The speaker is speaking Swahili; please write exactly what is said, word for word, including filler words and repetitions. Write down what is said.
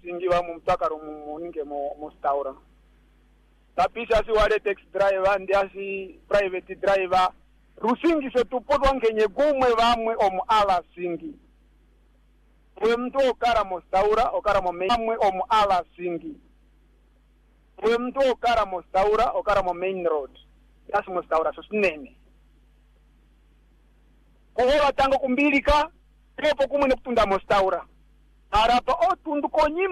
singi wa mumtaka rumunge mo mustaura tapisa si wale taxi driver ndiasi private driver rusingi se tupotwa ngenye gumwe vamwe omu ala singi we mtu okara mustaura okara mo main omu ala singi we mtu okara mustaura okara mo main road yasi mustaura so sinene kuhola tango kumbilika tepo kumwe nekutunda mustaura arapa otundu konyima